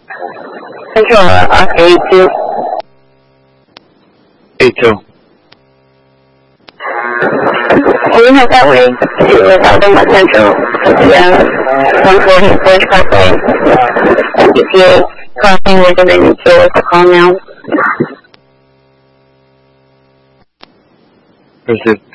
Central A2. A2. We have that way to Alabama Central. Yeah. 140 Forge Parkway. ETA crossing within the to call now. Proceed.